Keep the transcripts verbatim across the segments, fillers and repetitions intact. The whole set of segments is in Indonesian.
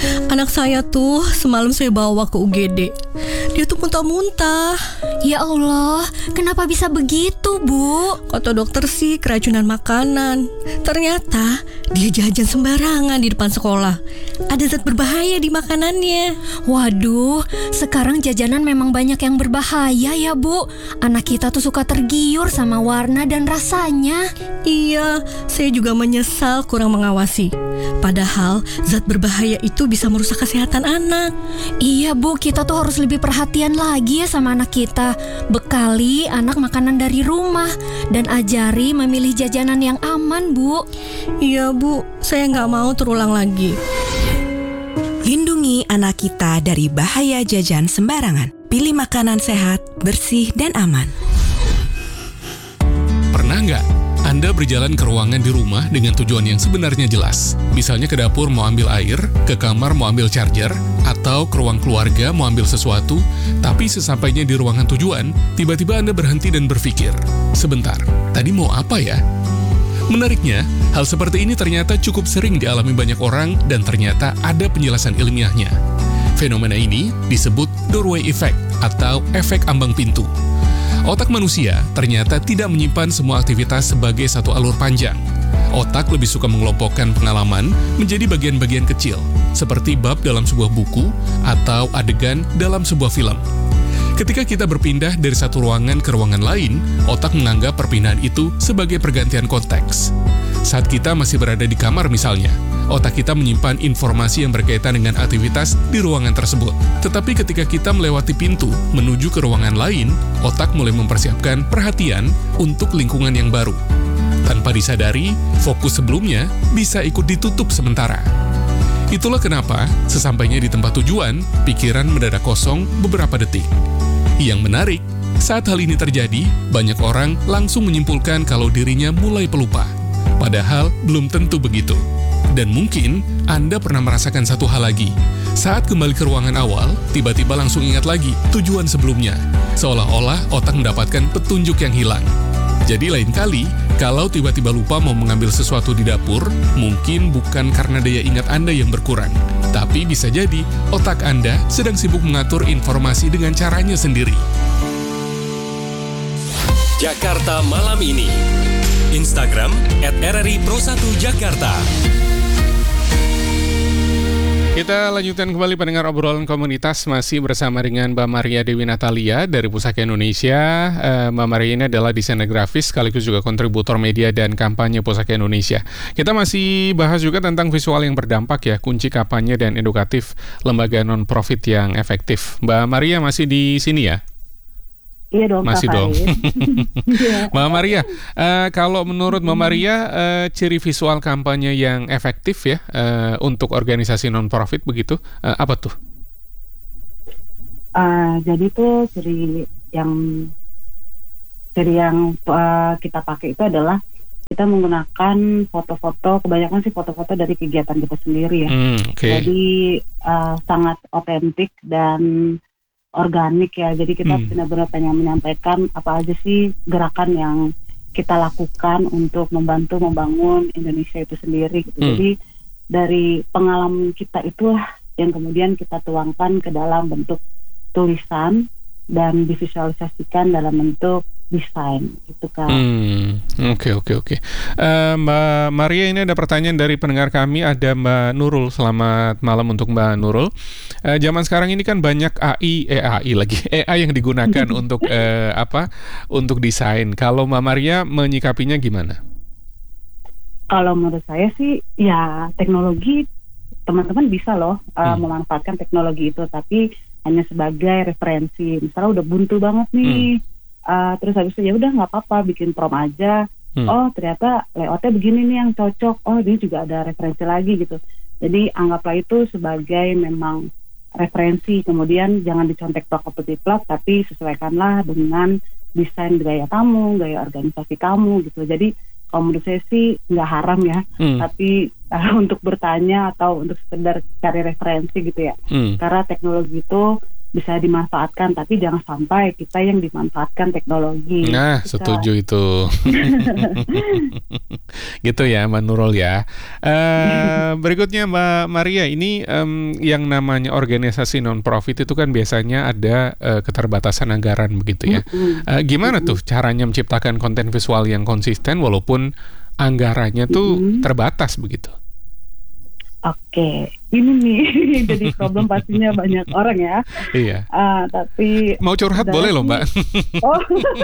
Anak saya tuh semalam saya bawa ke U G D. Dia tuh muntah-muntah. Ya Allah, kenapa bisa begitu, Bu? Kata dokter sih keracunan makanan. Ternyata dia jajan sembarangan di depan sekolah. Ada zat berbahaya di makanannya. Waduh, sekarang jajanan memang banyak yang berbahaya ya, Bu. Anak kita tuh suka tergiur sama warna dan rasanya. Iya, saya juga menyesal kurang mengawasi. Padahal zat berbahaya itu bisa merusak kesehatan anak. Iya, Bu, kita tuh harus lebih perhatian lagi ya sama anak kita. Bekali anak makanan dari rumah dan ajari memilih jajanan yang aman, Bu. Iya, Bu, saya nggak mau terulang lagi. Lindungi anak kita dari bahaya jajan sembarangan. Pilih makanan sehat, bersih, dan aman. Pernah nggak Anda berjalan ke ruangan di rumah dengan tujuan yang sebenarnya jelas? Misalnya ke dapur mau ambil air, ke kamar mau ambil charger, atau ke ruang keluarga mau ambil sesuatu, tapi sesampainya di ruangan tujuan, tiba-tiba Anda berhenti dan berpikir, sebentar, tadi mau apa ya? Menariknya, hal seperti ini ternyata cukup sering dialami banyak orang dan ternyata ada penjelasan ilmiahnya. Fenomena ini disebut doorway effect atau efek ambang pintu. Otak manusia ternyata tidak menyimpan semua aktivitas sebagai satu alur panjang. Otak lebih suka mengelompokkan pengalaman menjadi bagian-bagian kecil, seperti bab dalam sebuah buku atau adegan dalam sebuah film. Ketika kita berpindah dari satu ruangan ke ruangan lain, otak menganggap perpindahan itu sebagai pergantian konteks. Saat kita masih berada di kamar misalnya, otak kita menyimpan informasi yang berkaitan dengan aktivitas di ruangan tersebut. Tetapi ketika kita melewati pintu menuju ke ruangan lain, otak mulai mempersiapkan perhatian untuk lingkungan yang baru. Tanpa disadari, fokus sebelumnya bisa ikut ditutup sementara. Itulah kenapa, sesampainya di tempat tujuan, pikiran mendadak kosong beberapa detik. Yang menarik, saat hal ini terjadi, banyak orang langsung menyimpulkan kalau dirinya mulai pelupa. Padahal belum tentu begitu. Dan mungkin Anda pernah merasakan satu hal lagi. Saat kembali ke ruangan awal, tiba-tiba langsung ingat lagi tujuan sebelumnya. Seolah-olah otak mendapatkan petunjuk yang hilang. Jadi lain kali, kalau tiba-tiba lupa mau mengambil sesuatu di dapur, mungkin bukan karena daya ingat Anda yang berkurang. Tapi bisa jadi otak Anda sedang sibuk mengatur informasi dengan caranya sendiri. Jakarta Malam Ini. Instagram et R R I Pro satu Jakarta. Kita lanjutkan kembali pendengar obrolan komunitas masih bersama dengan Mbak Maria Dewi Natalia dari Pusaka Indonesia. Uh, Mbak Maria ini adalah desainer grafis sekaligus juga kontributor media dan kampanye Pusaka Indonesia. Kita masih bahas juga tentang visual yang berdampak ya, kunci kampanye dan edukatif lembaga non-profit yang efektif. Mbak Maria masih di sini ya? Iya dong, masih Kak dong. Iya. Mbak Maria, uh, kalau menurut Mbak Maria, uh, ciri visual kampanye yang efektif ya uh, untuk organisasi non-profit begitu, uh, apa tuh? Uh, jadi tuh ciri yang ciri yang uh, kita pakai itu adalah kita menggunakan foto-foto, kebanyakan sih foto-foto dari kegiatan kita sendiri ya. Hmm, okay. Jadi uh, sangat otentik dan organik ya, jadi kita hmm. benar-benar pengen menyampaikan apa aja sih gerakan yang kita lakukan untuk membantu membangun Indonesia itu sendiri gitu. Hmm. Jadi dari pengalaman kita itulah yang kemudian kita tuangkan ke dalam bentuk tulisan dan divisualisasikan dalam bentuk desain gitu kan. Hmm, oke oke oke. Uh, Mbak Maria, ini ada pertanyaan dari pendengar kami, ada Mbak Nurul. Selamat malam untuk Mbak Nurul. Uh, zaman sekarang ini kan banyak A I, eh A I lagi, A I yang digunakan untuk uh, apa? Untuk desain. Kalau Mbak Maria menyikapinya gimana? Kalau menurut saya sih, ya teknologi teman-teman bisa loh uh, hmm. memanfaatkan teknologi itu, tapi hanya sebagai referensi. Misalnya udah buntu banget nih. Hmm. Uh, terus habis itu ya udah nggak apa-apa bikin prompt aja. Hmm. Oh ternyata layoutnya begini nih yang cocok. Oh ini juga ada referensi lagi gitu. Jadi anggaplah itu sebagai memang referensi. Kemudian jangan dicontek plak-plak, tapi sesuaikanlah dengan desain gaya kamu, gaya organisasi kamu gitu. Jadi kalau menurut saya sih nggak haram ya. Hmm. Tapi uh, untuk bertanya atau untuk sekedar cari referensi gitu ya. Hmm. Karena teknologi itu bisa dimanfaatkan, tapi jangan sampai kita yang dimanfaatkan teknologi. Nah, Kita- setuju itu. Gitu ya, Mbak Nurul ya. Eh, berikutnya Mbak Maria, ini em, yang namanya organisasi non-profit itu kan biasanya ada eh, keterbatasan anggaran begitu ya. Mm-mm. Eh, gimana tuh caranya menciptakan konten visual yang konsisten walaupun anggarannya tuh Mm-mm. terbatas begitu? Oke, ini nih jadi problem pastinya banyak orang ya. Iya. Ah, tapi Mau curhat Sebenarnya boleh loh sih- Mbak. oh.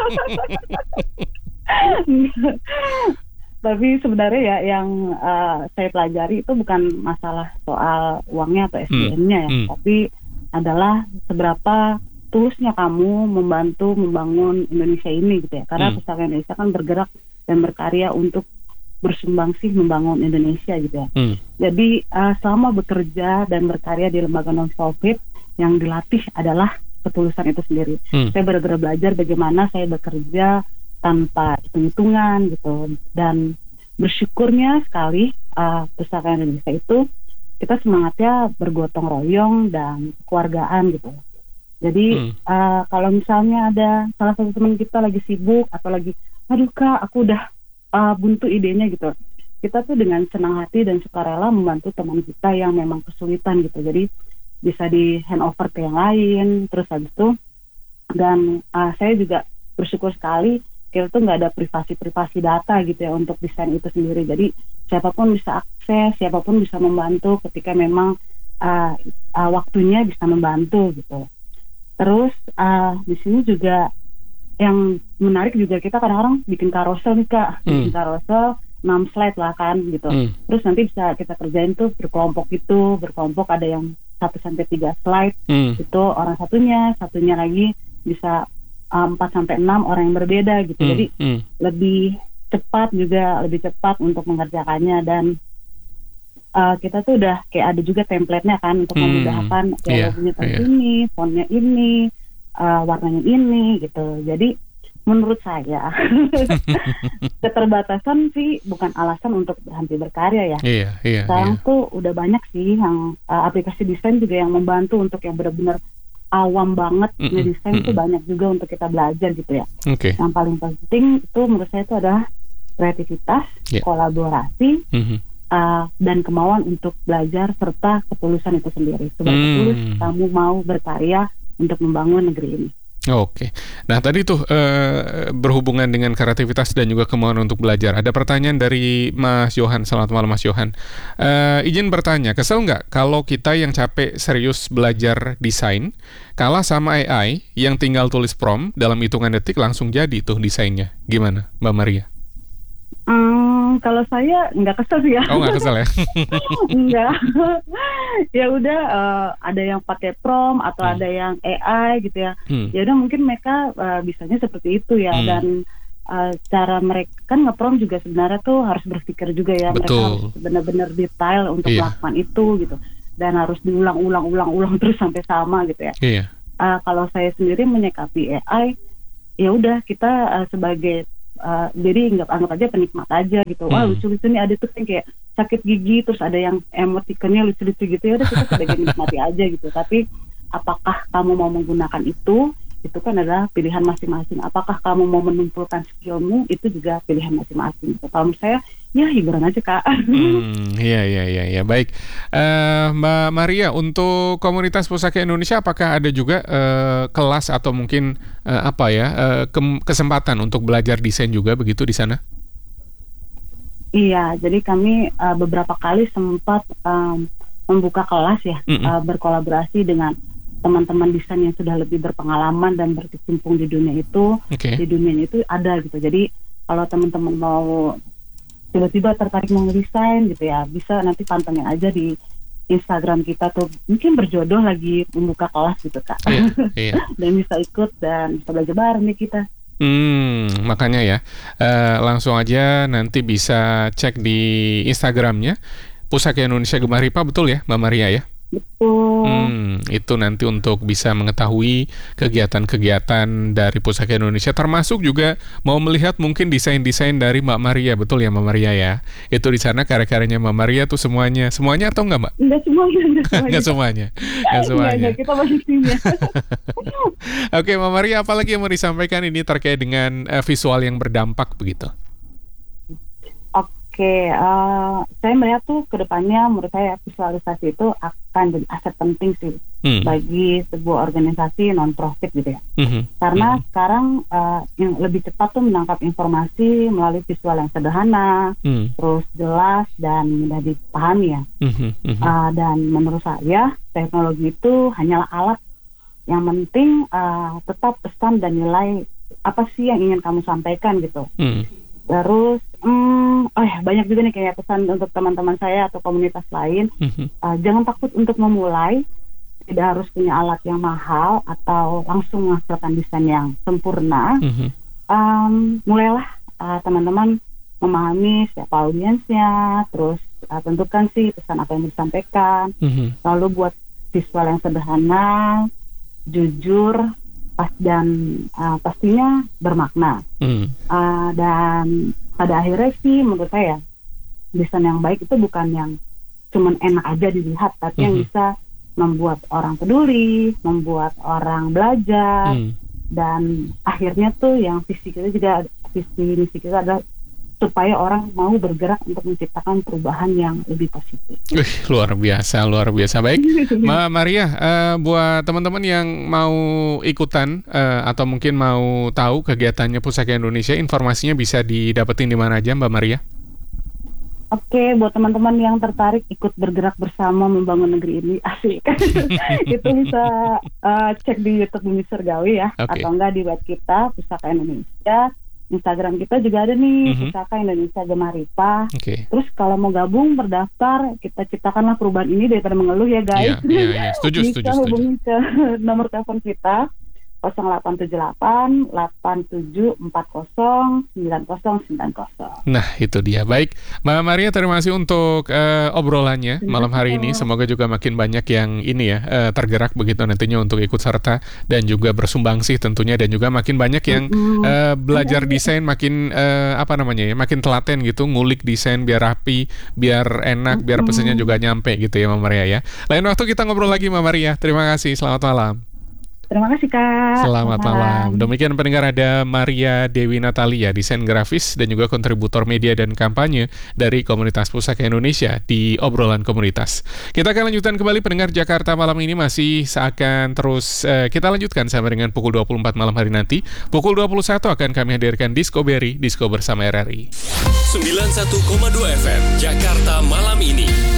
Tapi sebenarnya ya yang uh, saya pelajari itu bukan masalah soal uangnya atau S D M-nya ya, Hmm. tapi adalah seberapa tulusnya kamu membantu membangun Indonesia ini gitu ya. Karena Hmm. Pustaka Indonesia kan bergerak dan berkarya untuk bersumbangsih membangun Indonesia gitu ya. Hmm. Jadi uh, selama bekerja dan berkarya di lembaga non-profit, yang dilatih adalah ketulusan itu sendiri. Hmm. Saya benar-benar belajar bagaimana saya bekerja tanpa hitung-hitungan gitu, dan bersyukurnya sekali uh, Pustaka Indonesia itu kita semangatnya bergotong royong dan keluargaan gitu. Jadi Hmm. uh, kalau misalnya ada salah satu teman kita lagi sibuk atau lagi, aduh kak aku udah uh, buntu idenya gitu, kita tuh dengan senang hati dan sukarela membantu teman kita yang memang kesulitan gitu. Jadi bisa di handover ke yang lain, terus habis itu dan uh, saya juga bersyukur sekali kita tuh nggak ada privasi-privasi data gitu ya untuk desain itu sendiri. Jadi siapapun bisa akses, siapapun bisa membantu ketika memang uh, uh, waktunya bisa membantu gitu. Terus uh, di sini juga yang menarik juga kita kadang-kadang bikin carousel nih kak, bikin carousel enam slide lah kan gitu. Hmm. Terus nanti bisa kita kerjain tuh berkelompok itu, berkelompok ada yang satu sampai tiga slide, Hmm. itu orang satunya, satunya lagi bisa um, empat sampai enam orang yang berbeda gitu. Hmm. Jadi Hmm. lebih cepat juga, lebih cepat untuk mengerjakannya, dan uh, kita tuh udah kayak ada juga template-nya kan untuk Hmm. memudahkan Iya, ya logonya kayak iya. ini, fontnya ini, uh, warnanya ini gitu. Jadi menurut saya keterbatasan sih bukan alasan untuk berhenti berkarya ya. Iya, iya, Sekarang iya. tuh udah banyak sih yang uh, aplikasi desain juga yang membantu untuk yang benar-benar awam banget Mm-mm, ngedesain tuh mm-mm. banyak juga untuk kita belajar gitu ya. Oke. Yang paling penting itu menurut saya itu adalah kreativitas, Yeah. kolaborasi, Mhm. uh, dan kemauan untuk belajar serta ketulusan itu sendiri. Seberapa Hmm. tulus kamu mau berkarya untuk membangun negeri ini. Oke. Nah tadi tuh eh, berhubungan dengan kreativitas dan juga kemauan untuk belajar. Ada pertanyaan dari Mas Yohan. Selamat malam Mas Yohan. Eh, izin bertanya, kesel nggak kalau kita yang capek serius belajar desain kalah sama A I yang tinggal tulis prompt dalam hitungan detik langsung jadi tuh desainnya? Gimana Mbak Maria? Hmm, kalau saya nggak kesel sih ya. Oh nggak kesel ya? Enggak. Ya udah uh, ada yang pakai prompt atau Hmm. ada yang A I gitu ya. Hmm. Ya udah mungkin mereka uh, bisanya seperti itu ya. Hmm. Dan uh, cara mereka kan nge-prompt juga sebenarnya tuh harus berpikir juga ya. Mereka Betul. harus benar-benar detail untuk Iya. melakukan itu gitu. Dan harus diulang-ulang-ulang-ulang terus sampai sama gitu ya. Iya. Uh, kalau saya sendiri menyikapi A I, ya udah kita uh, sebagai uh, jadi nggak anggap aja penikmat aja gitu. Wah Hmm. lucu-lucu nih, ada tuh yang kayak sakit gigi terus ada yang emotikonnya lucu-lucu gitu, ya udah kita sebagai menikmati aja gitu. Tapi apakah kamu mau menggunakan itu? Itu kan adalah pilihan masing-masing. Apakah kamu mau menumpulkan skillmu? Itu juga pilihan masing-masing. Gitu. Kalau menurut saya, ya hiburan aja kak. Hmm, iya iya iya iya baik. Eh, Mbak Maria, untuk komunitas Pustaka Indonesia apakah ada juga eh, kelas atau mungkin eh, apa ya eh, kem- kesempatan untuk belajar desain juga begitu di sana? Iya, jadi kami uh, beberapa kali sempat um, membuka kelas ya, Mm-mm. uh, berkolaborasi dengan teman-teman desain yang sudah lebih berpengalaman dan berkecimpung di dunia itu. Oke. Di dunia itu ada gitu. Jadi kalau teman-teman mau tiba-tiba tertarik mau ngedesain gitu ya, bisa nanti pantengin aja di Instagram kita tuh, mungkin berjodoh lagi membuka kelas gitu kak. Iya, iya. Dan bisa ikut dan bisa belajar bareng nih kita. Hmm, makanya ya eh, langsung aja nanti bisa cek di Instagramnya Pustaka Indonesia Gemah Ripa, betul ya Mbak Maria ya? Betul. Hmm, itu nanti untuk bisa mengetahui kegiatan-kegiatan dari Pusaka Indonesia, termasuk juga mau melihat mungkin desain-desain dari Mbak Maria, betul ya Mbak Maria ya? Itu di sana karya-karyanya Mbak Maria tuh semuanya, semuanya atau enggak Mbak? Enggak semuanya, enggak semuanya. Enggak semuanya, enggak Enggak, semuanya. enggak, kita masih punya. Oke Mbak Maria, apalagi yang mau disampaikan ini terkait dengan uh, visual yang berdampak begitu? Oke, uh, saya melihat tuh ke depannya menurut saya visualisasi itu akan jadi aset penting sih Hmm. bagi sebuah organisasi non-profit gitu ya. Mhm. Karena Mhm. sekarang uh, yang lebih cepat tuh menangkap informasi melalui visual yang sederhana, Hmm. terus jelas dan mudah dipahami ya. Mhm. Mhm. Uh, dan menurut saya teknologi itu hanyalah alat, yang penting uh, tetap pesan dan nilai apa sih yang ingin kamu sampaikan gitu. Hmm. Terus, hmm, oh ya banyak juga nih kayak pesan untuk teman-teman saya atau komunitas lain. Mhm. Uh, jangan takut untuk memulai. Tidak harus punya alat yang mahal atau langsung menghasilkan desain yang sempurna. Mhm. Um, mulailah uh, teman-teman memahami siapa audiensnya, terus uh, tentukan sih pesan apa yang disampaikan. Mhm. Lalu buat visual yang sederhana, jujur, pas dan uh, pastinya bermakna. Hmm. Uh, dan pada akhirnya sih menurut saya desain yang baik itu bukan yang cuman enak aja dilihat, tapi yang Mhm. bisa membuat orang peduli, membuat orang belajar, Hmm. dan akhirnya tuh yang visi kita juga, visi misi kita adalah supaya orang mau bergerak untuk menciptakan perubahan yang lebih positif. Wih, luar biasa, luar biasa. Baik, Mbak Maria, eh, buat teman-teman yang mau ikutan eh, atau mungkin mau tahu kegiatannya Pusaka Indonesia, informasinya bisa didapetin di mana aja, Mbak Maria? Oke, buat teman-teman yang tertarik ikut bergerak bersama membangun negeri ini, asik. Itu bisa uh, cek di YouTube Bumi Surgawi ya, Oke. atau enggak di web kita Pusaka Indonesia. Instagram kita juga ada nih, Mhm. Pusaka Indonesia Gemaripa. Oke. Terus kalau mau gabung berdaftar, kita ciptakanlah perubahan ini daripada mengeluh ya guys. Iya, iya, iya. Setuju, Bisa setuju, setuju. hubungi ke nomor telepon kita nol delapan tujuh delapan delapan tujuh empat nol sembilan nol sembilan nol. Nah, itu dia. Baik, Mbak Maria, terima kasih untuk eh, obrolannya malam hari ini. Semoga juga makin banyak yang ini ya eh, tergerak begitu nantinya untuk ikut serta dan juga bersumbangsi tentunya, dan juga makin banyak yang eh, belajar desain, makin eh, apa namanya ya, makin telaten gitu, ngulik desain biar rapi, biar enak, biar pesannya juga nyampe gitu ya Mbak Maria ya. Lain waktu kita ngobrol lagi Mbak Maria. Terima kasih. Selamat malam. Terima kasih Kak. Selamat malam. Demikian pendengar, ada Maria Dewi Natalia, desain grafis dan juga kontributor media dan kampanye dari Komunitas Pusaka Indonesia di obrolan komunitas. Kita akan lanjutkan kembali pendengar Jakarta malam ini, masih seakan terus eh, kita lanjutkan sampai dengan pukul dua puluh empat malam hari nanti. Pukul dua puluh satu akan kami hadirkan Disco Berry, Disco bersama R R I. sembilan puluh satu koma dua F M Jakarta malam ini.